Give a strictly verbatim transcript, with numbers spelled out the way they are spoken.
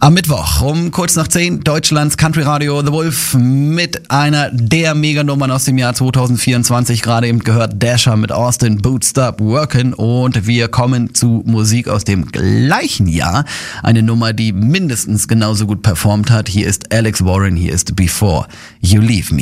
Am Mittwoch um kurz nach zehn Deutschlands Country Radio The Wolf mit einer der Meganummern aus dem Jahr zwanzig vierundzwanzig. Gerade eben gehört Dasher mit Austin, Boot Stop Workin', und wir kommen zu Musik aus dem gleichen Jahr. Eine Nummer, die mindestens genauso gut performt hat. Hier ist Alex Warren, hier ist Before You Leave Me.